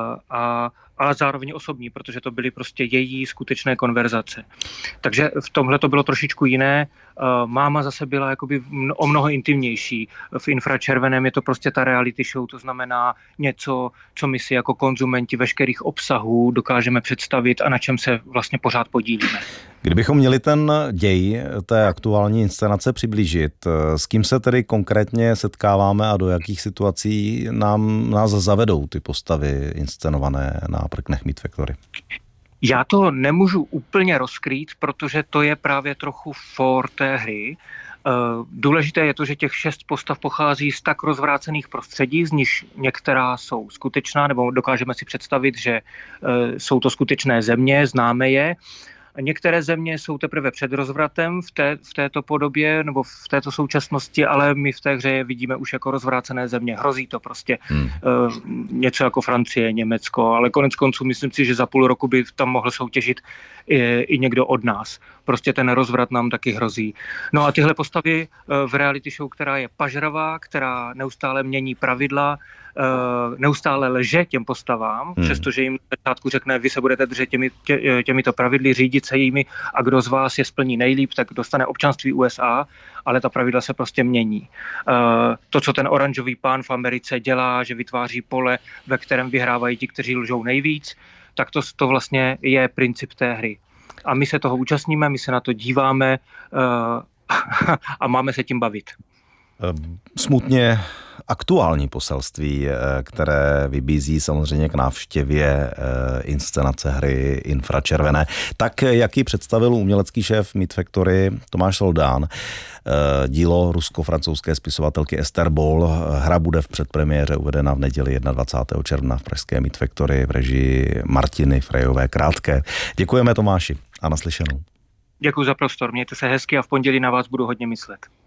ale zároveň osobní, protože to byly prostě její skutečné konverzace. Takže v tomhle to bylo trošičku jiné. Máma zase byla jakoby o mnoho intimnější. V infračerveném je to prostě ta reality show, to znamená něco, co my si jako konzumenti veškerých obsahů dokážeme představit a na čem se vlastně pořád podílíme. Kdybychom měli ten děj té aktuální inscenace přiblížit, s kým se tedy konkrétně setkáváme a do jakých situací nás zavedou ty postavy inscenované na prknech Meat Factory? Já to nemůžu úplně rozkrýt, protože to je právě trochu for té hry. Důležité je to, že těch 6 postav pochází z tak rozvrácených prostředí, z nich některá jsou skutečná, nebo dokážeme si představit, že jsou to skutečné země, známe je. Některé země jsou teprve před rozvratem v této podobě nebo v této současnosti, ale my v té hře je vidíme už jako rozvrácené země. Hrozí to prostě něco jako Francie, Německo, ale konec konců myslím si, že za půl roku by tam mohl soutěžit i někdo od nás. Prostě ten rozvrat nám taky hrozí. No a tyhle postavy v reality show, která je pažravá, která neustále mění pravidla, neustále lže těm postavám, přestože jim na začátku řekne, vy se budete držet těmito pravidly, řídit se jimi a kdo z vás je splní nejlíp, tak dostane občanství USA, ale ta pravidla se prostě mění. To, co ten oranžový pán v Americe dělá, že vytváří pole, ve kterém vyhrávají ti, kteří lžou nejvíc, tak to vlastně je princip té hry. A my se toho účastníme, my se na to díváme a máme se tím bavit. Smutně aktuální poselství, které vybízí samozřejmě k návštěvě inscenace hry Infračervené. Tak, jak ji představil umělecký šéf Meat Factory Tomáš Soldán, dílo rusko-francouzské spisovatelky Esther Boll. Hra bude v předpremiéře uvedena v neděli 21. června v pražské Meat Factory v režii Martiny Frejové Krátké. Děkujeme, Tomáši, a naslyšenou. Děkuji za prostor, mějte se hezky a v pondělí na vás budu hodně myslet.